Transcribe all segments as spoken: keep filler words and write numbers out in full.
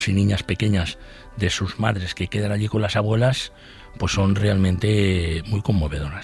Y niñas pequeñas de sus madres que quedan allí con las abuelas, pues son realmente muy conmovedoras.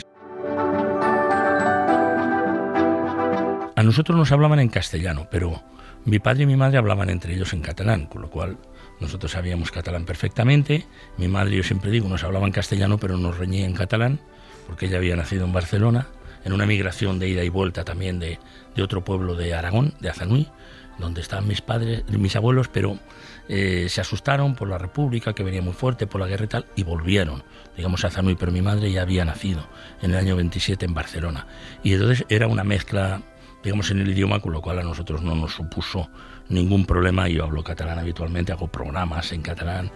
A nosotros nos hablaban en castellano, pero mi padre y mi madre hablaban entre ellos en catalán, con lo cual nosotros sabíamos catalán perfectamente. Mi madre, yo siempre digo, nos hablaba en castellano, pero nos reñía en catalán, porque ella había nacido en Barcelona, en una migración de ida y vuelta también de, de otro pueblo de Aragón, de Azanui, donde estaban mis padres, mis abuelos, pero eh, se asustaron por la República, que venía muy fuerte, por la guerra y tal, y volvieron, digamos, a Azanui, pero mi madre ya había nacido en el año veintisiete en Barcelona. Y entonces era una mezcla, digamos, en el idioma, con lo cual a nosotros no nos supuso ningún problema. Yo hablo catalán habitualmente, hago programas en catalán.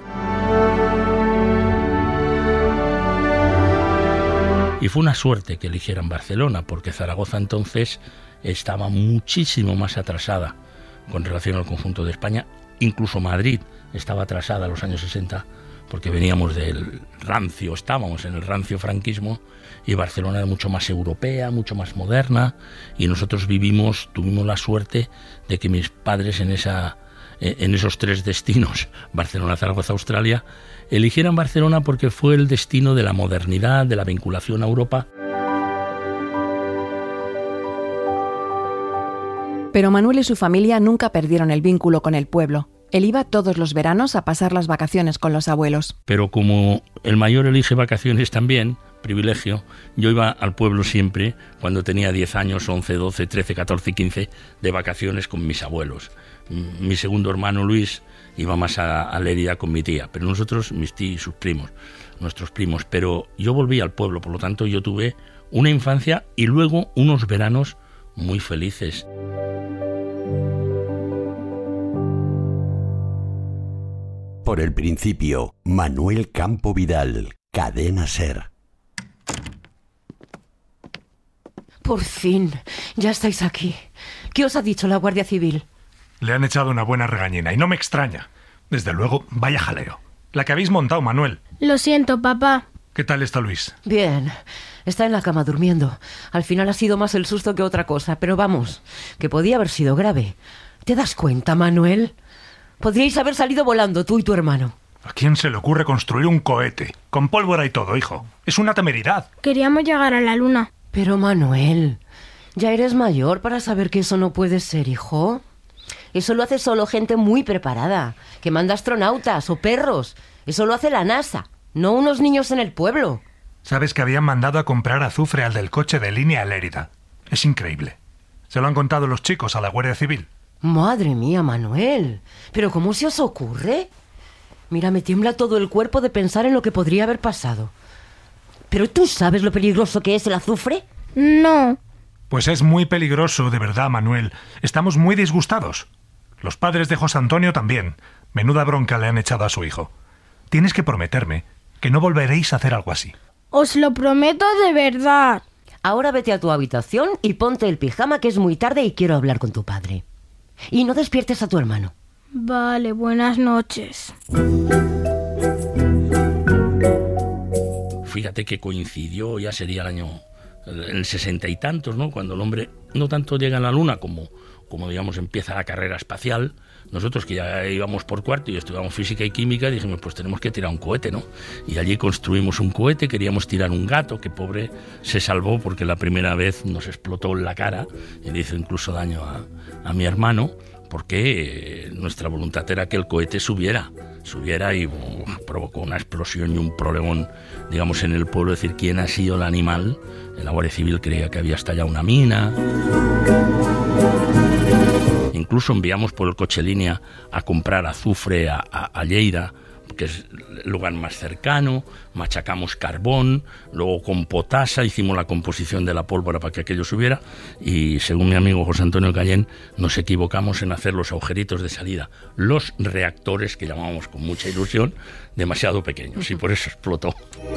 Y fue una suerte que eligieran Barcelona, porque Zaragoza entonces estaba muchísimo más atrasada con relación al conjunto de España. Incluso Madrid estaba atrasada a los años sesenta, porque veníamos del rancio, estábamos en el rancio franquismo, y Barcelona era mucho más europea, mucho más moderna, y nosotros vivimos, tuvimos la suerte de que mis padres en esa, en esos tres destinos, Barcelona, Zaragoza, Australia, eligieran Barcelona porque fue el destino de la modernidad, de la vinculación a Europa. Pero Manuel y su familia nunca perdieron el vínculo con el pueblo. Él iba todos los veranos a pasar las vacaciones con los abuelos. Pero como el mayor elige vacaciones también, privilegio, yo iba al pueblo siempre cuando tenía diez años, once, doce, trece, catorce, quince, de vacaciones con mis abuelos. Mi segundo hermano Luis iba más a, a Lérida con mi tía, pero nosotros, mis tíos y sus primos, nuestros primos. Pero yo volví al pueblo, por lo tanto yo tuve una infancia y luego unos veranos muy felices. Por el principio, Manuel Campo Vidal, Cadena SER. Por fin, ya estáis aquí. ¿Qué os ha dicho la Guardia Civil? Le han echado una buena regañina y no me extraña. Desde luego, vaya jaleo. La que habéis montado, Manuel. Lo siento, papá. ¿Qué tal está Luis? Bien, está en la cama durmiendo. Al final ha sido más el susto que otra cosa, pero vamos, que podía haber sido grave. ¿Te das cuenta, Manuel? Podríais haber salido volando tú y tu hermano. ¿A quién se le ocurre construir un cohete? Con pólvora y todo, hijo. Es una temeridad. Queríamos llegar a la luna. Pero, Manuel, ya eres mayor para saber que eso no puede ser, hijo. Eso lo hace solo gente muy preparada, que manda astronautas o perros. Eso lo hace la NASA, no unos niños en el pueblo. ¿Sabes que habían mandado a comprar azufre al del coche de línea a Lérida? Es increíble. ¿Se lo han contado los chicos a la Guardia Civil? Madre mía, Manuel. ¿Pero cómo se os ocurre? Mira, me tiembla todo el cuerpo de pensar en lo que podría haber pasado. ¿Pero tú sabes lo peligroso que es el azufre? No. Pues es muy peligroso, de verdad, Manuel. Estamos muy disgustados. Los padres de José Antonio también. Menuda bronca le han echado a su hijo. Tienes que prometerme que no volveréis a hacer algo así. Os lo prometo de verdad. Ahora vete a tu habitación y ponte el pijama, que es muy tarde y quiero hablar con tu padre. Y no despiertes a tu hermano. Vale, buenas noches. Fíjate que coincidió, ya sería el año, el sesenta y tantos, ¿no? Cuando el hombre no tanto llega a la luna como, como digamos, empieza la carrera espacial. Nosotros, que ya íbamos por cuarto y estudiábamos física y química, dijimos, pues tenemos que tirar un cohete, ¿no? Y allí construimos un cohete, queríamos tirar un gato, que pobre se salvó porque la primera vez nos explotó en la cara y le hizo incluso daño a, a mi hermano, porque nuestra voluntad era que el cohete subiera, subiera y uh, provocó una explosión y un problemón, digamos, en el pueblo. Es decir, ¿quién ha sido el animal? La Guardia Civil creía que había estallado una mina. Incluso enviamos por el coche línea a comprar azufre a, a, a Lleida, que es el lugar más cercano, machacamos carbón, luego con potasa hicimos la composición de la pólvora para que aquello subiera, y según mi amigo José Antonio Callén, nos equivocamos en hacer los agujeritos de salida, los reactores, que llamábamos con mucha ilusión, demasiado pequeños, y por eso explotó.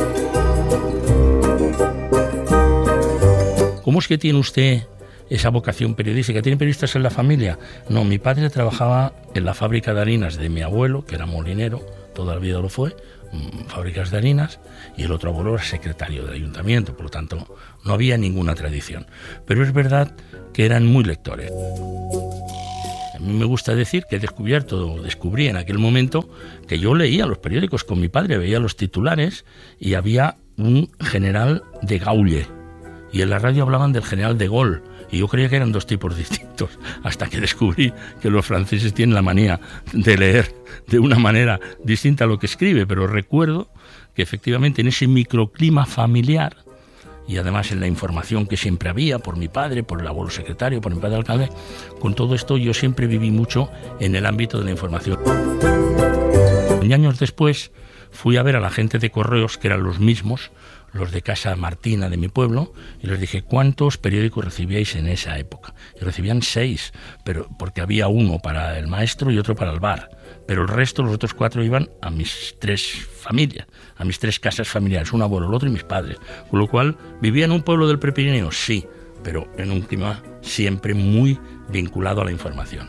¿Cómo es que tiene usted esa vocación periodística? ¿Tiene periodistas en la familia? No, mi padre trabajaba en la fábrica de harinas de mi abuelo, que era molinero, toda la vida lo fue, fábricas de harinas, y el otro abuelo era secretario del ayuntamiento, por lo tanto no había ninguna tradición. Pero es verdad que eran muy lectores. A mí me gusta decir que he descubierto, descubrí en aquel momento que yo leía los periódicos con mi padre, veía los titulares y había un general de Gaulle y en la radio hablaban del general de Gaulle y yo creía que eran dos tipos distintos hasta que descubrí que los franceses tienen la manía de leer de una manera distinta a lo que escribe, pero recuerdo que efectivamente en ese microclima familiar y además en la información que siempre había por mi padre, por el abuelo secretario, por mi padre alcalde, con todo esto yo siempre viví mucho en el ámbito de la información. Y años después fui a ver a la gente de correos, que eran los mismos, los de Casa Martina de mi pueblo, y les dije, ¿cuántos periódicos recibíais en esa época? Y recibían seis, pero porque había uno para el maestro y otro para el bar, pero el resto, los otros cuatro, iban a mis tres familias, a mis tres casas familiares, un abuelo, el otro y mis padres. Con lo cual, ¿vivía en un pueblo del Prepirineo? Sí, pero en un clima siempre muy vinculado a la información.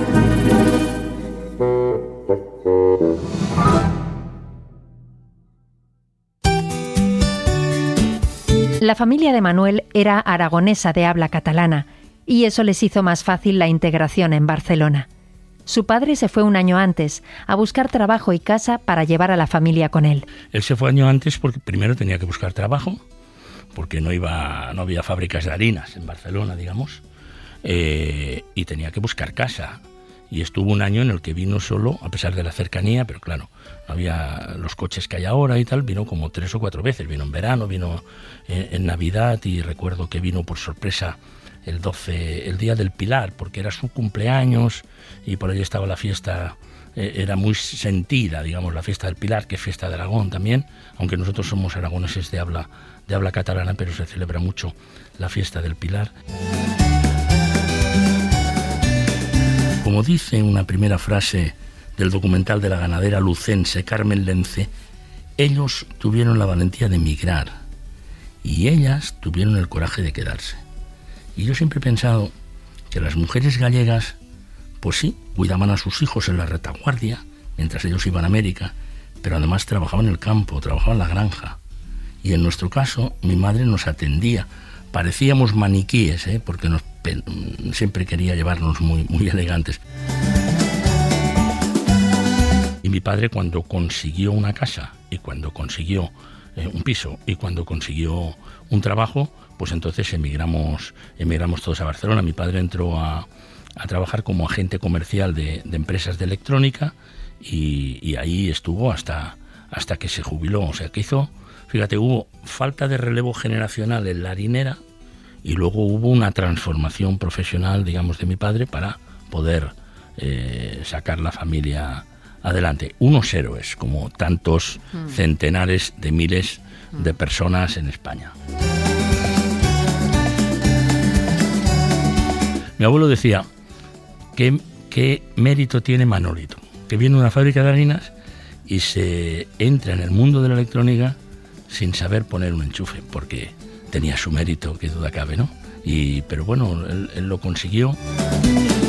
La familia de Manuel era aragonesa de habla catalana y eso les hizo más fácil la integración en Barcelona. Su padre se fue un año antes a buscar trabajo y casa para llevar a la familia con él. Él se fue año antes porque primero tenía que buscar trabajo, porque no iba, no había fábricas de harinas en Barcelona, digamos, eh, y tenía que buscar casa. Y estuvo un año en el que vino solo, a pesar de la cercanía, pero claro, no había los coches que hay ahora y tal, vino como tres o cuatro veces. Vino en verano, vino en, en Navidad y recuerdo que vino por sorpresa el doce, el día del Pilar, porque era su cumpleaños y por ahí estaba la fiesta, eh, era muy sentida, digamos, la fiesta del Pilar, que es fiesta de Aragón también, aunque nosotros somos aragoneses de habla, de habla catalana, pero se celebra mucho la fiesta del Pilar. Como dice una primera frase del documental de la ganadera lucense Carmen Lence, ellos tuvieron la valentía de emigrar y ellas tuvieron el coraje de quedarse. Y yo siempre he pensado que las mujeres gallegas, pues sí, cuidaban a sus hijos en la retaguardia, mientras ellos iban a América, pero además trabajaban en el campo, trabajaban en la granja. Y en nuestro caso, mi madre nos atendía. Parecíamos maniquíes, ¿eh? Porque nos, siempre quería llevarnos muy, muy elegantes. Y mi padre, cuando consiguió una casa y cuando consiguió eh, un piso y cuando consiguió un trabajo, pues entonces emigramos, emigramos todos a Barcelona. Mi padre entró a, a trabajar como agente comercial de, de empresas de electrónica y, y ahí estuvo hasta, hasta que se jubiló. O sea, que hizo, fíjate, hubo falta de relevo generacional en la harinera y luego hubo una transformación profesional, digamos, de mi padre para poder eh, sacar la familia adelante. Unos héroes, como tantos mm. centenares de miles mm. de personas en España. Mi abuelo decía, ¿qué, qué mérito tiene Manolito? Que viene a una fábrica de harinas y se entra en el mundo de la electrónica sin saber poner un enchufe, porque tenía su mérito, que duda cabe, ¿no? Y, pero bueno, él, él lo consiguió.